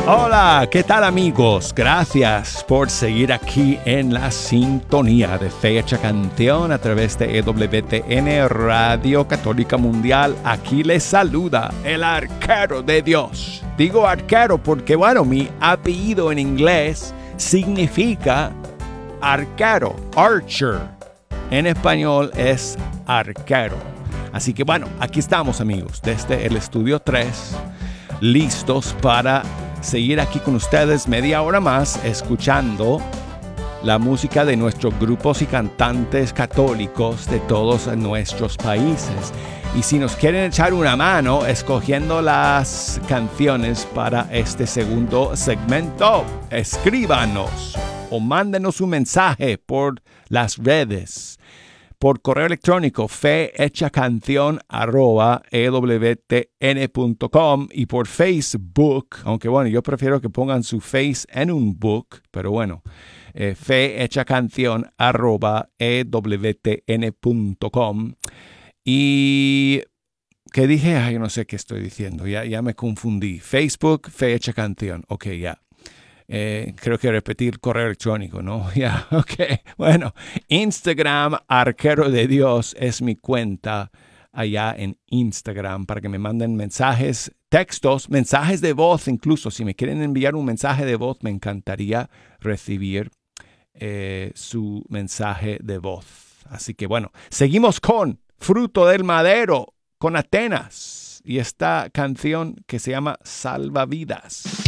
Hola, ¿qué tal amigos? Gracias por seguir aquí en la sintonía de Fecha Canción a través de EWTN Radio Católica Mundial. Aquí les saluda el arquero de Dios. Digo arquero porque, bueno, mi apellido en inglés significa arquero, archer. En español es arquero. Así que, bueno, aquí estamos amigos, desde el estudio 3, listos para seguir aquí con ustedes media hora más escuchando la música de nuestros grupos y cantantes católicos de todos nuestros países. Y si nos quieren echar una mano escogiendo las canciones para este segundo segmento, escríbanos o mándenos un mensaje por las redes. Por correo electrónico fehechacancion@ewtn.com y por Facebook, aunque bueno, yo prefiero que pongan su face en un book, pero bueno, fehechacancion@ewtn.com. Y ¿qué dije? Ay, no sé qué estoy diciendo, ya me confundí. Facebook, fehechacancion, ok, ya. Creo que repetir correo electrónico, ¿no? Ya, ok. Bueno, Instagram, Arquero de Dios, es mi cuenta allá en Instagram para que me manden mensajes, textos, mensajes de voz incluso. Si me quieren enviar un mensaje de voz, me encantaría recibir su mensaje de voz. Así que bueno, seguimos con Fruto del Madero, con Atenas y esta canción que se llama Salvavidas.